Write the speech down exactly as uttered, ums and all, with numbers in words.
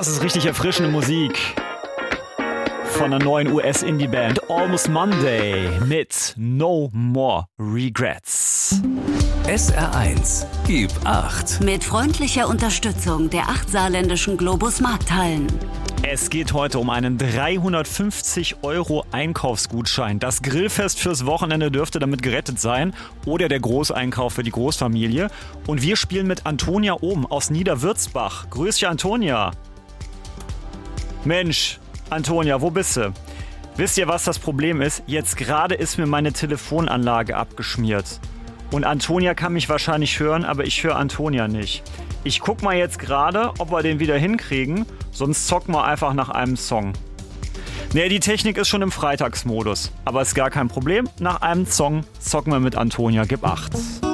Das ist richtig erfrischende Musik von einer neuen U S-Indie-Band Almost Monday mit No More Regrets. S R eins, gib acht. Mit freundlicher Unterstützung der acht saarländischen Globus Markthallen. Es geht heute um einen dreihundertfünfzig Euro Einkaufsgutschein. Das Grillfest fürs Wochenende dürfte damit gerettet sein. Oder der Großeinkauf für die Großfamilie. Und wir spielen mit Antonia Ohm aus Niederwürzbach. Grüß dich, Antonia. Mensch, Antonia, wo bist du? Wisst ihr, was das Problem ist? Jetzt gerade ist mir meine Telefonanlage abgeschmiert. Und Antonia kann mich wahrscheinlich hören, aber ich höre Antonia nicht. Ich guck mal jetzt gerade, ob wir den wieder hinkriegen, sonst zocken wir einfach nach einem Song. Nee, die Technik ist schon im Freitagsmodus, aber ist gar kein Problem. Nach einem Song zocken wir mit Antonia, gib acht.